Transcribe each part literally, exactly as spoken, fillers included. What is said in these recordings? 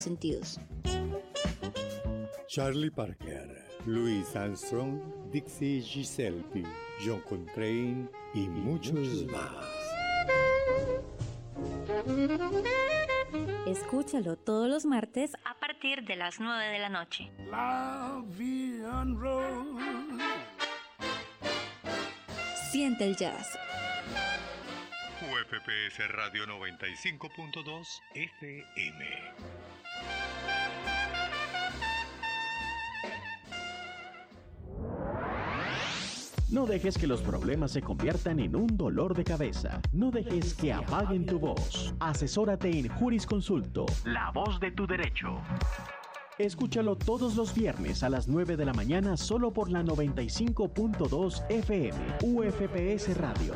sentidos. Charlie Parker, Louis Armstrong, Dixie Gillespie, John Coltrane y muchos más. Escúchalo todos los martes a partir de las nueve de la noche. La vie en rose. Siente el jazz. U F P S Radio noventa y cinco punto dos F M. No dejes que los problemas se conviertan en un dolor de cabeza. No dejes que apaguen tu voz. Asesórate en Jurisconsulto, la voz de tu derecho. Escúchalo todos los viernes a las nueve de la mañana solo por la noventa y cinco punto dos F M. U F P S Radio.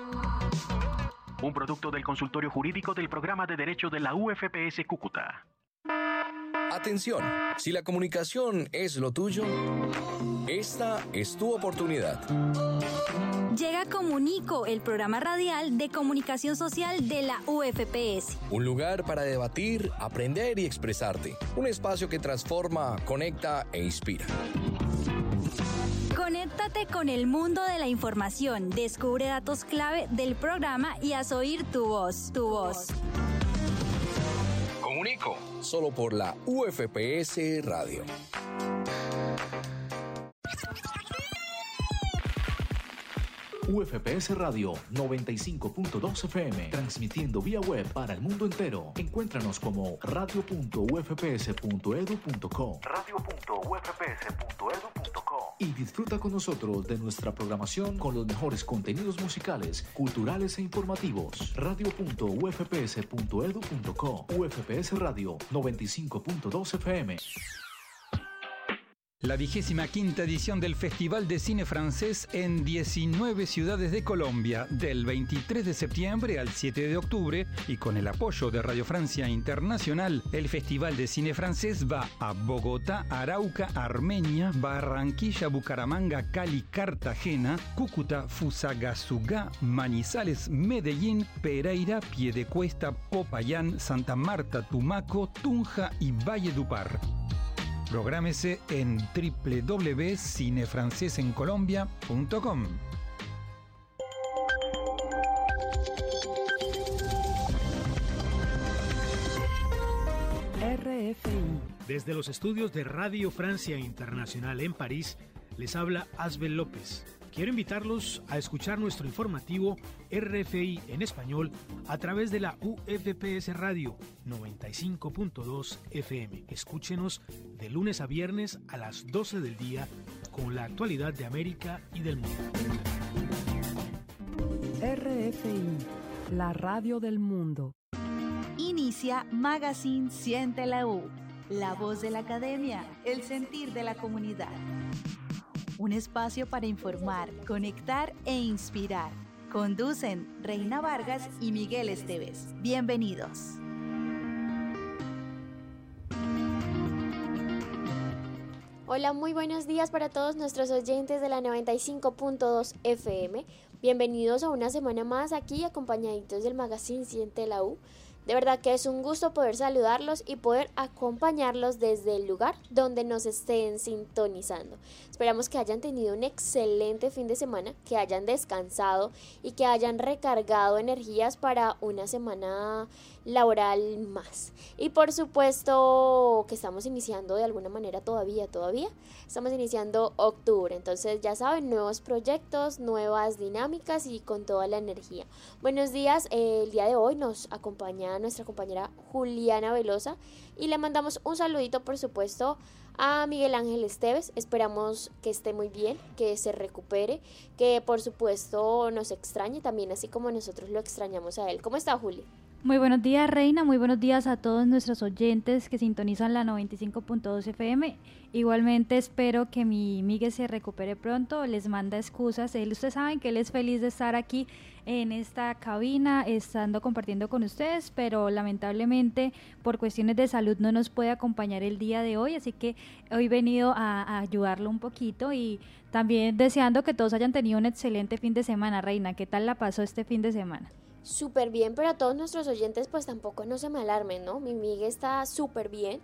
Un producto del consultorio jurídico del programa de derecho de la U F P S Cúcuta. Atención, si la comunicación es lo tuyo, esta es tu oportunidad. Llega Comunico, el programa radial de comunicación social de la U F P S. Un lugar para debatir, aprender y expresarte. Un espacio que transforma, conecta e inspira. Conéctate con el mundo de la información, descubre datos clave del programa y haz oír tu voz, tu voz. Comunico, solo por la U F P S Radio. U F P S Radio noventa y cinco punto dos F M, transmitiendo vía web para el mundo entero. Encuéntranos como radio punto u f p s punto e d u punto co. radio punto u f p s punto e d u punto co. Y disfruta con nosotros de nuestra programación con los mejores contenidos musicales, culturales e informativos. radio punto u f p s punto e d u punto co. U F P S Radio noventa y cinco punto dos F M. La vigésima quinta edición del Festival de Cine Francés en diecinueve ciudades de Colombia, del veintitrés de septiembre al siete de octubre, y con el apoyo de Radio Francia Internacional, el Festival de Cine Francés va a Bogotá, Arauca, Armenia, Barranquilla, Bucaramanga, Cali, Cartagena, Cúcuta, Fusagasugá, Manizales, Medellín, Pereira, Piedecuesta, Popayán, Santa Marta, Tumaco, Tunja y Valledupar. Prográmese en doble u doble u doble u punto cine francés en colombia punto com. R F I. Desde los estudios de Radio Francia Internacional en París, les habla Asbel López. Quiero invitarlos a escuchar nuestro informativo R F I en español a través de la U F P S Radio noventa y cinco punto dos F M. Escúchenos de lunes a viernes a las doce del día con la actualidad de América y del mundo. R F I, la radio del mundo. Inicia Magazine Siente la U, la voz de la academia, el sentir de la comunidad. Un espacio para informar, conectar e inspirar. Conducen Reina Vargas y Miguel Esteves. Bienvenidos. Hola, muy buenos días para todos nuestros oyentes de la noventa y cinco punto dos F M. Bienvenidos a una semana más aquí acompañaditos del Magazine Siente la U. De verdad que es un gusto poder saludarlos y poder acompañarlos desde el lugar donde nos estén sintonizando. Esperamos que hayan tenido un excelente fin de semana, que hayan descansado y que hayan recargado energías para una semana laboral más. Y por supuesto que estamos iniciando de alguna manera todavía, todavía estamos iniciando octubre. Entonces ya saben, nuevos proyectos, nuevas dinámicas y con toda la energía. Buenos días, eh, el día de hoy nos acompaña nuestra compañera Juliana Velosa y le mandamos un saludito por supuesto a Miguel Ángel Esteves. Esperamos que esté muy bien, que se recupere, que por supuesto nos extrañe también así como nosotros lo extrañamos a él. ¿Cómo está, Juli? Muy buenos días, Reina, muy buenos días a todos nuestros oyentes que sintonizan la noventa y cinco punto dos F M. Igualmente espero que mi Miguel se recupere pronto, les manda excusas. Él, ustedes saben que él es feliz de estar aquí en esta cabina, estando compartiendo con ustedes, pero lamentablemente por cuestiones de salud no nos puede acompañar el día de hoy, así que hoy he venido a, a ayudarlo un poquito y también deseando que todos hayan tenido un excelente fin de semana. Reina, ¿qué tal la pasó este fin de semana? súper bien, pero a todos nuestros oyentes pues tampoco no se me alarmen, ¿no? Mi Migue está súper bien,